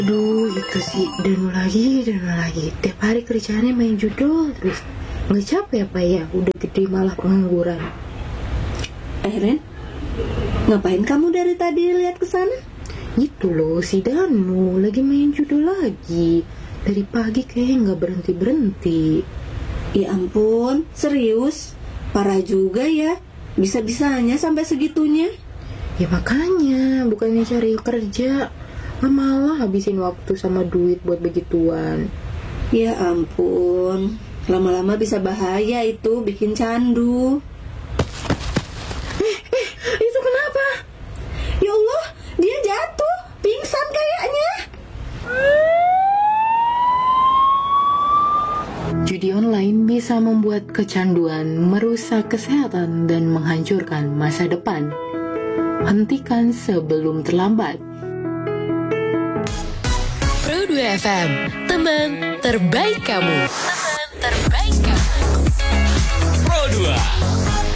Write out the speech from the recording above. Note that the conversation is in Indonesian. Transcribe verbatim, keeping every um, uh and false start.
Duh, itu sih dan lagi dan lagi. Tiap hari kerjaannya main judul terus. Nggak capek apa ya? Udah gede malah pengangguran. Eh Ren, ngapain kamu dari tadi lihat ke sana? Itu loh si Danu lagi main judul lagi. Dari pagi kayaknya nggak berhenti berhenti. Ya ampun, serius? Parah juga ya. Bisa-bisanya sampai segitunya. Ya makanya bukannya cari kerja, malah habisin waktu sama duit buat begituan. Ya ampun, lama-lama bisa bahaya itu, bikin candu. Eh, eh, itu kenapa? Ya Allah, dia jatuh, pingsan kayaknya. Judi online bisa membuat kecanduan, merusak kesehatan, dan menghancurkan masa depan. Hentikan sebelum terlambat. Pro dua F M, teman terbaik kamu.